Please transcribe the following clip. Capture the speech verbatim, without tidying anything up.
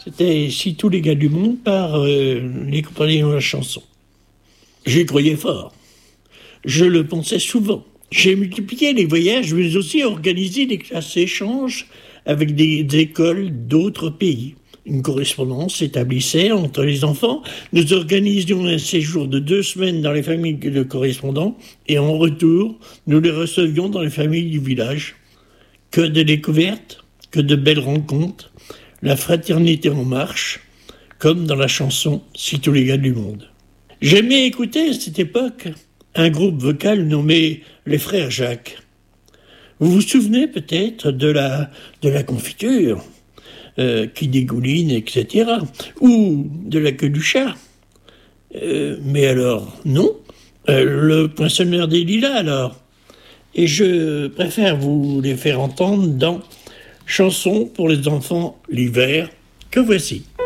C'était « Si tous les gars du monde » par euh, les compagnons de la chanson. J'y croyais fort. Je le pensais souvent. J'ai multiplié les voyages, mais aussi organisé des classes échanges avec des, des écoles d'autres pays. Une correspondance s'établissait entre les enfants. Nous organisions un séjour de deux semaines dans les familles de correspondants et en retour, nous les recevions dans les familles du village. Que de découvertes, que de belles rencontres, la fraternité en marche, comme dans la chanson « Si tous les gars du monde ». J'aimais écouter à cette époque un groupe vocal nommé les Frères Jacques. Vous vous souvenez peut-être de la, de la confiture euh, qui dégouline, et cetera, ou de la queue du chat. Euh, mais alors, non. Euh, le poinçonneur des lilas, alors. Et je préfère vous les faire entendre dans « Chanson pour les enfants l'hiver » que voici.